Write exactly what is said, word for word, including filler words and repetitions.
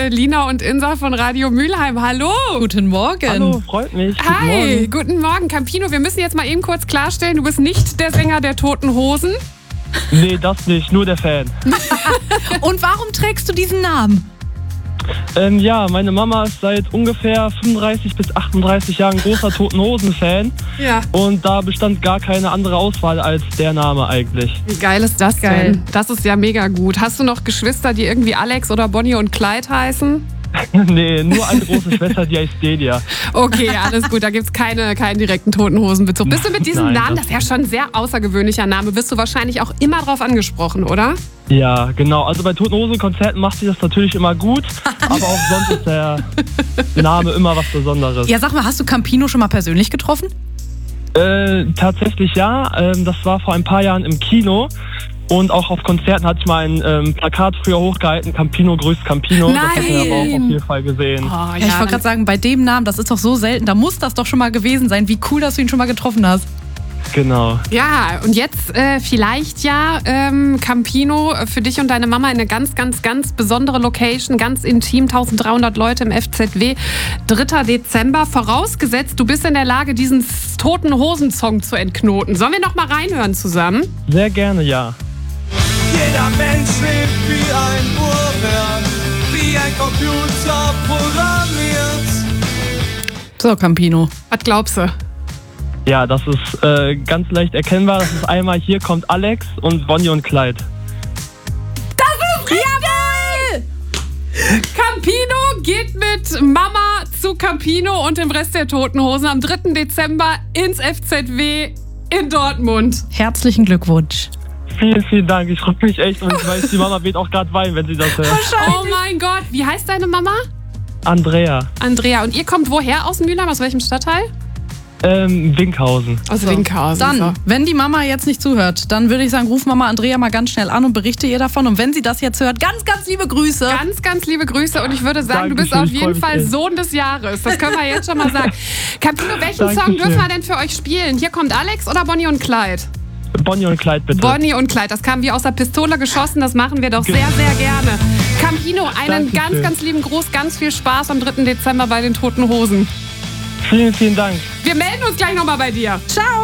äh, Lina und Insa von Radio Mülheim. Hallo. Guten Morgen. Hallo, freut mich. Hi, guten Morgen. guten Morgen. Campino, wir müssen jetzt mal eben kurz klarstellen, du bist nicht der Sänger der Toten Hosen. Nee, das nicht, nur der Fan. Und warum trägst du diesen Namen? Ähm, ja, meine Mama ist seit ungefähr fünfunddreißig bis achtunddreißig Jahren großer Toten Hosen-Fan. Ja. Und da bestand gar keine andere Auswahl als der Name eigentlich. Wie geil ist das Geil. denn? Das ist ja mega gut. Hast du noch Geschwister, die irgendwie Alex oder Bonnie und Clyde heißen? Nee, nur eine große Schwester, die heißt Delia. Okay, alles gut, da gibt's keine, keinen direkten Toten Hosen-Bezug. Bist du mit diesem Nein, Namen, das das ist ja schon ein sehr außergewöhnlicher Name, wirst du wahrscheinlich auch immer drauf angesprochen, oder? Ja, genau. Also bei Toten Hosen-Konzerten macht sie das natürlich immer gut, aber auch sonst ist der Name immer was Besonderes. Ja, sag mal, hast du Campino schon mal persönlich getroffen? Äh, tatsächlich ja. Ähm, das war vor ein paar Jahren im Kino. Und auch auf Konzerten hatte ich mal ein ähm, Plakat früher hochgehalten, Campino grüßt Campino. Nein. Das hat man aber auch auf jeden Fall gesehen. Oh, Ja, ich wollte gerade sagen, bei dem Namen, das ist doch so selten, da muss das doch schon mal gewesen sein. Wie cool, dass du ihn schon mal getroffen hast. Genau. Ja, und jetzt äh, vielleicht ja ähm, Campino für dich und deine Mama in eine ganz, ganz, ganz besondere Location, ganz intim, eintausenddreihundert Leute im F Z W, dritter Dezember. Vorausgesetzt, du bist in der Lage, diesen Toten Hosen-Song zu entknoten. Sollen wir noch mal reinhören zusammen? Sehr gerne, ja. Jeder Mensch lebt wie ein Uhrwerk, wie ein Computer programmiert. So, Campino. Was glaubst du? Ja, das ist äh, ganz leicht erkennbar. Das ist einmal Hier kommt Alex und Bonnie und Clyde. Jawohl! Campino geht mit Mama zu Campino und dem Rest der Toten Hosen am dritten Dezember ins F Z W in Dortmund. Herzlichen Glückwunsch. Vielen, vielen Dank. Ich freue mich echt und ich weiß, die Mama wird auch gerade weinen, wenn sie das hört. Oh mein Gott, wie heißt deine Mama? Andrea. Andrea. Und ihr kommt woher aus Mülheim? Aus welchem Stadtteil? Ähm, Winkhausen. Aus So, Winkhausen. Dann, So. wenn die Mama jetzt nicht zuhört, dann würde ich sagen, ruf Mama Andrea mal ganz schnell an und berichte ihr davon. Und wenn sie das jetzt hört, ganz, ganz liebe Grüße. Ganz, ganz liebe Grüße und ich würde sagen, du bist Dankeschön, auf ich freu jeden mich Fall echt. Sohn des Jahres. Das können wir jetzt schon mal sagen. Campino, welchen Song Dankeschön. dürfen wir denn für euch spielen? Hier kommt Alex oder Bonnie und Clyde? Bonnie und Clyde, bitte. Bonnie und Clyde, das kam wie aus der Pistole geschossen, das machen wir doch sehr, sehr gerne. Campino, einen Dankeschön. ganz, ganz lieben Gruß, ganz viel Spaß am dritten Dezember bei den Toten Hosen. Vielen, vielen Dank. Wir melden uns gleich nochmal bei dir. Ciao.